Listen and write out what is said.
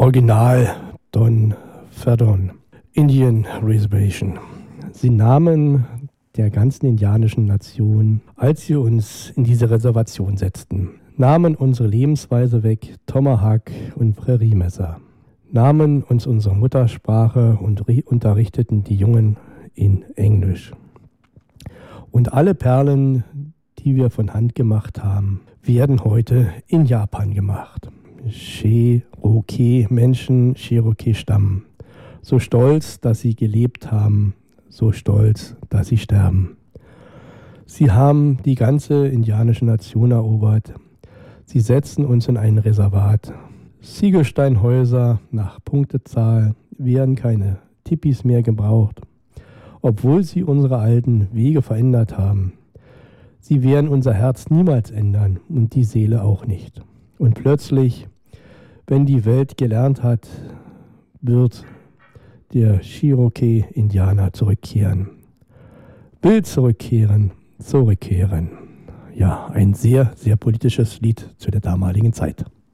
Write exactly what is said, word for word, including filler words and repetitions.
Original Don Ferdon, Indian Reservation. Sie nahmen der ganzen indianischen Nation, als sie uns in diese Reservation setzten, nahmen unsere Lebensweise weg, Tomahawk und Präriemesser, nahmen uns unsere Muttersprache und re- unterrichteten die Jungen in Englisch. Und alle Perlen, die wir von Hand gemacht haben, werden heute in Japan gemacht. Cherokee-Menschen, Cherokee-Stamm. So stolz, dass sie gelebt haben, so stolz, dass sie sterben. Sie haben die ganze indianische Nation erobert. Sie setzen uns in ein Reservat. Ziegelsteinhäuser nach Punktezahl, werden keine Tipis mehr gebraucht, obwohl sie unsere alten Wege verändert haben. Sie werden unser Herz niemals ändern und die Seele auch nicht. Und plötzlich, wenn die Welt gelernt hat, wird der Cherokee-Indianer zurückkehren. Will zurückkehren, zurückkehren. Ja, ein sehr, sehr politisches Lied zu der damaligen Zeit.